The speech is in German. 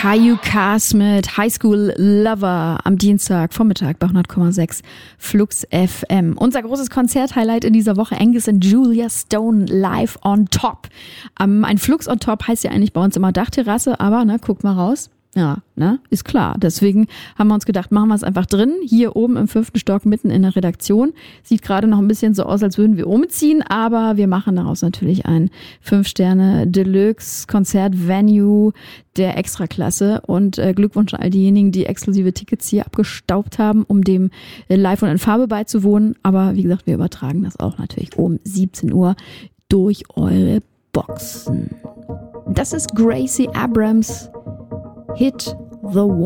Caillou Cast mit High School Lover am Dienstag Vormittag bei 100,6 Flux FM. Unser großes Konzerthighlight in dieser Woche, Angus und Julia Stone live on top. Ein Flux on top heißt ja eigentlich bei uns immer Dachterrasse, aber guck mal raus. Ja, ist klar. Deswegen haben wir uns gedacht, machen wir es einfach drin, hier oben im 5. Stock mitten in der Redaktion. Sieht gerade noch ein bisschen so aus, als würden wir umziehen, aber wir machen daraus natürlich ein 5-Sterne-Deluxe-Konzert-Venue der Extraklasse und Glückwunsch an all diejenigen, die exklusive Tickets hier abgestaubt haben, um dem live und in Farbe beizuwohnen. Aber wie gesagt, wir übertragen das auch natürlich um 17 Uhr durch eure Boxen. Das ist Gracie Abrams. Hit the Wall.